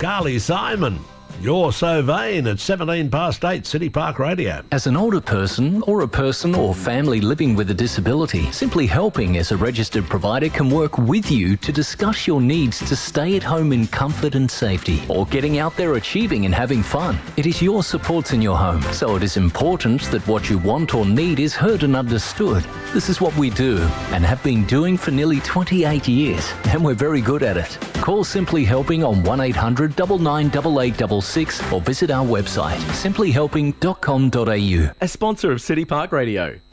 Carly Simon. You're So Vain at 17 past 8, City Park Radio. As an older person or family living with a disability, Simply Helping as a registered provider can work with you to discuss your needs to stay at home in comfort and safety, or getting out there achieving and having fun. It is your supports in your home, so it is important that what you want or need is heard and understood. This is what we do and have been doing for nearly 28 years, and we're very good at it. Call Simply Helping on 1800 998866 or visit our website simplyhelping.com.au. A sponsor of City Park Radio.